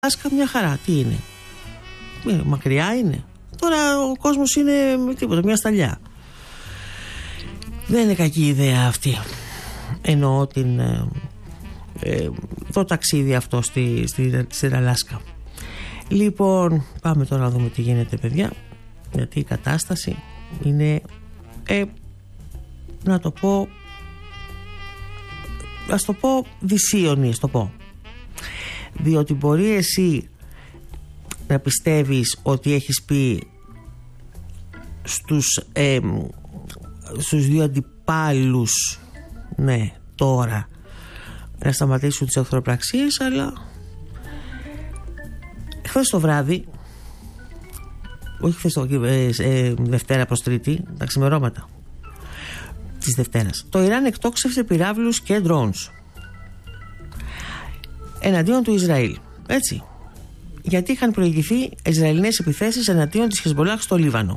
Αλάσκα μια χαρά, τι είναι? Μακριά είναι. Τώρα ο κόσμος είναι τίποτα, μια σταλιά. Δεν είναι κακή ιδέα αυτή. Εννοώ το ταξίδι αυτό στην Αλάσκα. Λοιπόν, πάμε τώρα να δούμε τι γίνεται, παιδιά. Γιατί η κατάσταση είναι να το πω, ας το πω δυσίωνη, ας το πω. Διότι μπορεί εσύ να πιστεύεις ότι έχεις πει στους δύο αντιπάλους, ναι, τώρα να σταματήσουν τις εχθροπραξίες, αλλά χθες το βράδυ, όχι χθες το Δευτέρα προς Τρίτη, τα ξημερώματα της Δευτέρας, το Ιράν εκτόξευσε πυράβλους και drones εναντίον του Ισραήλ, έτσι, γιατί είχαν προηγηθεί ισραηλινές επιθέσεις εναντίον της Χεσμολάχ στο Λίβανο.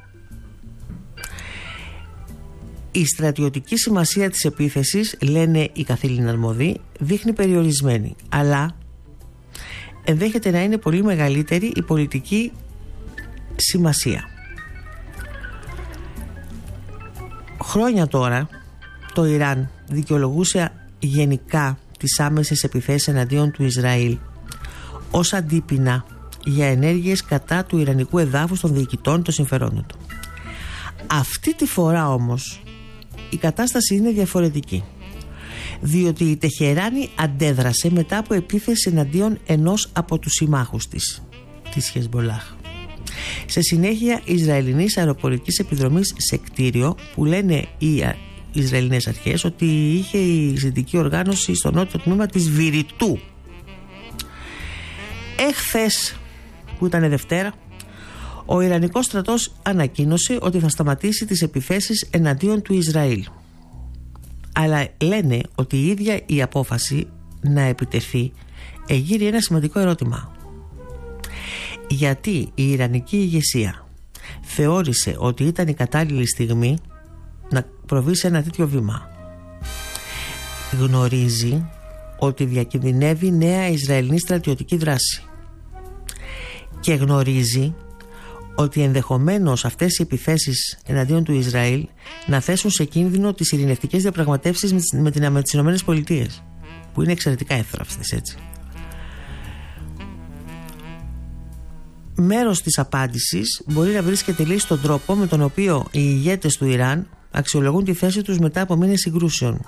Η στρατιωτική σημασία της επίθεσης, λένε οι καθήλυνα αρμόδιοι, δείχνει περιορισμένη, αλλά ενδέχεται να είναι πολύ μεγαλύτερη η πολιτική σημασία. Χρόνια τώρα το Ιράν δικαιολογούσε γενικά τις άμεσες επιθέσεις εναντίον του Ισραήλ ως αντίπεινα για ενέργειες κατά του ιρανικού εδάφους των διοικητών των συμφερόντων του. Αυτή τη φορά όμως η κατάσταση είναι διαφορετική, διότι η Τεχεράνη αντέδρασε μετά από επίθεση εναντίον ενός από τους συμμάχους της Χεσμολάχ. Σε συνέχεια Ισραηλινής αεροπορικής επιδρομής σε κτίριο που λένε οι Ισραηλινές αρχές ότι είχε η ζητική οργάνωση στο νότιο τμήμα της Βηρητού. Εχθές, που ήταν Δευτέρα, ο Ιρανικός στρατός ανακοίνωσε ότι θα σταματήσει τις επιθέσεις εναντίον του Ισραήλ. Αλλά λένε ότι η ίδια η απόφαση να επιτεθεί εγείρει ένα σημαντικό ερώτημα. Γιατί η Ιρανική ηγεσία θεώρησε ότι ήταν η κατάλληλη στιγμή να προβεί σε ένα τέτοιο βήμα? Γνωρίζει ότι διακινδυνεύει νέα Ισραηλινή στρατιωτική δράση και γνωρίζει ότι ενδεχομένως αυτές οι επιθέσεις εναντίον του Ισραήλ να θέσουν σε κίνδυνο τις ειρηνευτικές διαπραγματεύσεις με τις Ηνωμένες Πολιτείες, που είναι εξαιρετικά εύθραυστες, έτσι. Μέρος της απάντησης μπορεί να βρίσκεται λύση στον τρόπο με τον οποίο οι ηγέτες του Ιράν αξιολογούν τη θέση τους μετά από μήνες συγκρούσεων.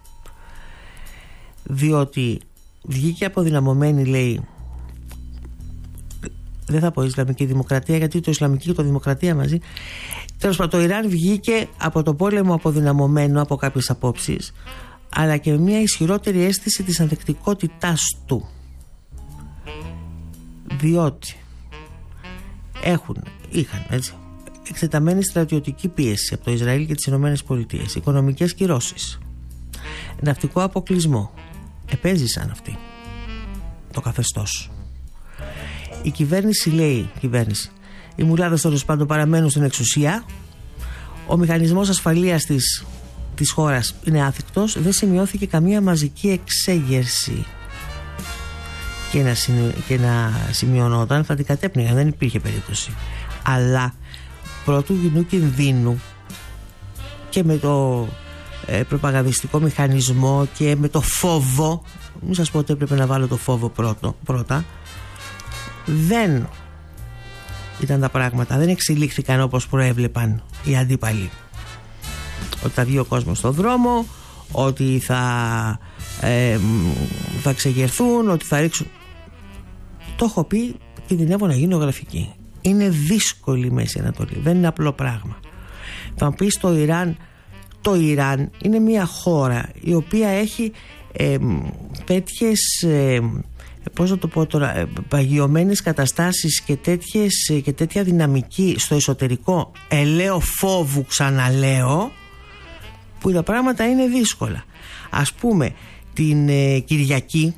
Διότι βγήκε αποδυναμωμένη, λέει, δεν θα πω Ισλαμική Δημοκρατία, γιατί το Ισλαμική και το Δημοκρατία μαζί, τέλος πάντων, το Ιράν βγήκε από το πόλεμο αποδυναμωμένο από κάποιες απόψεις, αλλά και με μια ισχυρότερη αίσθηση της ανθεκτικότητάς του, διότι είχαν έτσι εκτεταμένη στρατιωτική πίεση από το Ισραήλ και τις Ηνωμένες Πολιτείες, οικονομικές κυρώσεις, ναυτικό αποκλεισμό. Επέζησαν αυτοί το καθεστώς. Η κυβέρνηση, λέει, οι μουλάδες τέλος πάντων παραμένουν στην εξουσία, ο μηχανισμός ασφαλείας της χώρας είναι άθικτος, δεν σημειώθηκε καμία μαζική εξέγερση, και να σημειωνόταν θα την κατέπνιγαν, δεν υπήρχε περίπτωση. Αλλά πρώτου κοινού κινδύνου και με το προπαγανδιστικό μηχανισμό και με το φόβο, μην σας πω ότι έπρεπε να βάλω το φόβο πρώτα, δεν ήταν τα πράγματα, δεν εξελίχθηκαν όπως προέβλεπαν οι αντίπαλοι, ότι θα βγει ο κόσμος στον δρόμο, ότι θα εξεγερθούν, ότι θα ρίξουν. Το έχω πει, κινδυνεύω να γίνω γραφική. Είναι δύσκολη η Μέση Ανατολή, δεν είναι απλό πράγμα. Θα μου πεις το Ιράν είναι μια χώρα η οποία έχει τέτοιες πώς να το πω τώρα, παγιωμένες καταστάσεις και τέτοια δυναμική στο εσωτερικό ελαίο φόβου, ξαναλέω, που τα πράγματα είναι δύσκολα. Ας πούμε, την Κυριακή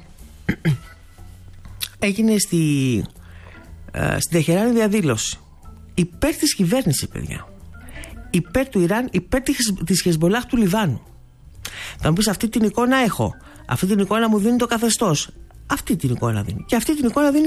έγινε στην Τεχεράνη διαδήλωση υπέρ της κυβέρνησης, παιδιά, υπέρ του Ιράν, υπέρ της Χεσμολάχ του Λιβάνου. Θα μου πεις, αυτή την εικόνα έχω, αυτή την εικόνα μου δίνει το καθεστώς. Αυτή την εικόνα δίνει. Και αυτή την εικόνα δίνει